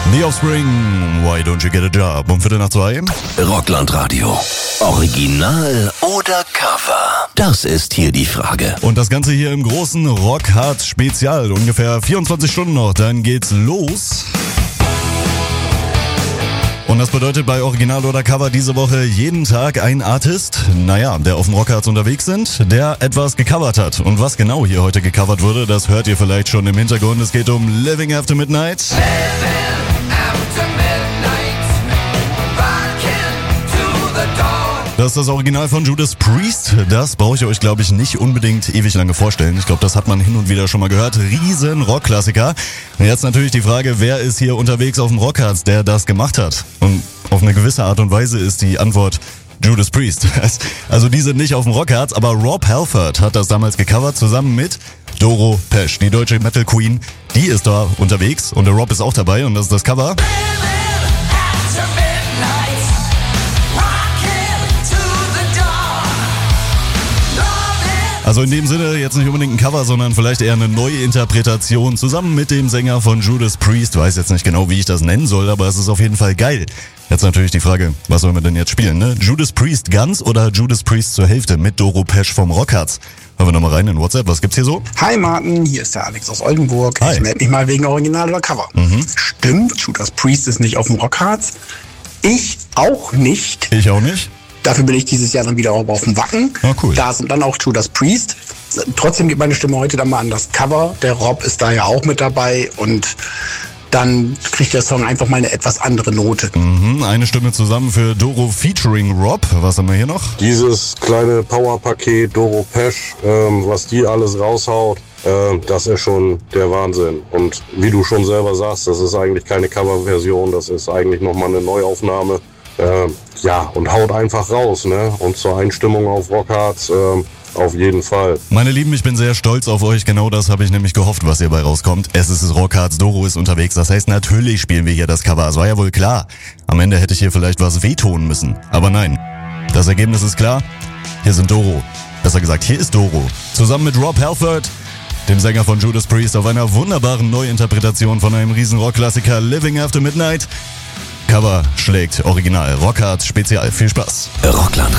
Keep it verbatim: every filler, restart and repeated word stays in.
The Offspring, Why Don't You Get a Job? Um Viertel nach zwei. Rockland Radio. Original oder Cover? Das ist hier die Frage. Und das Ganze hier im großen Rockharz Spezial. Ungefähr vierundzwanzig Stunden noch, dann geht's los. Und das bedeutet bei Original oder Cover diese Woche jeden Tag ein Artist, naja, der auf dem Rockharz unterwegs sind, der etwas gecovert hat. Und was genau hier heute gecovert wurde, das hört ihr vielleicht schon im Hintergrund. Es geht um Living After Midnight. Das ist das Original von Judas Priest. Das brauche ich euch, glaube ich, nicht unbedingt ewig lange vorstellen. Ich glaube, das hat man hin und wieder schon mal gehört. Riesen Rockklassiker. Und jetzt natürlich die Frage, wer ist hier unterwegs auf dem Rockharz, der das gemacht hat? Und auf eine gewisse Art und Weise ist die Antwort Judas Priest. Also die sind nicht auf dem Rockharz, aber Rob Halford hat das damals gecovert, zusammen mit Doro Pesch, die deutsche Metal Queen. Die ist da unterwegs und der Rob ist auch dabei und das ist das Cover. Also in dem Sinne jetzt nicht unbedingt ein Cover, sondern vielleicht eher eine neue Interpretation zusammen mit dem Sänger von Judas Priest. Weiß jetzt nicht genau, wie ich das nennen soll, aber es ist auf jeden Fall geil. Jetzt natürlich die Frage, was sollen wir denn jetzt spielen, ne? Judas Priest ganz oder Judas Priest zur Hälfte mit Doro Pesch vom Rockharz? Hören wir nochmal rein in WhatsApp, was gibt's hier so? Hi Martin, hier ist der Alex aus Oldenburg. Hi. Ich melde mich mal wegen Original oder Cover. Mhm. Stimmt, Judas Priest ist nicht auf dem Rockharz. Ich auch nicht. Ich auch nicht. Dafür bin ich dieses Jahr dann wieder auch auf dem Wacken. Ah, cool. Da sind dann auch Judas Priest. Trotzdem geht meine Stimme heute dann mal an das Cover. Der Rob ist da ja auch mit dabei und dann kriegt der Song einfach mal eine etwas andere Note. Mhm, eine Stimme zusammen für Doro featuring Rob. Was haben wir hier noch? Dieses kleine Powerpaket Doro Pesch, ähm, was die alles raushaut, äh, das ist schon der Wahnsinn. Und wie du schon selber sagst, das ist eigentlich keine Coverversion, das ist eigentlich nochmal eine Neuaufnahme. Äh, ja, und haut einfach raus, ne? Und zur Einstimmung auf Rockharz, äh, auf jeden Fall. Meine Lieben, ich bin sehr stolz auf euch. Genau das habe ich nämlich gehofft, was hierbei rauskommt. Es ist Rockharz, Doro ist unterwegs. Das heißt, natürlich spielen wir hier das Cover. Es war ja wohl klar. Am Ende hätte ich hier vielleicht was wehtun müssen. Aber nein. Das Ergebnis ist klar. Hier sind Doro. Besser gesagt, hier ist Doro. Zusammen mit Rob Halford, dem Sänger von Judas Priest, auf einer wunderbaren Neuinterpretation von einem riesen Rockklassiker Living After Midnight. Cover schlägt Original. Rockharz Spezial. Viel Spaß. Rockland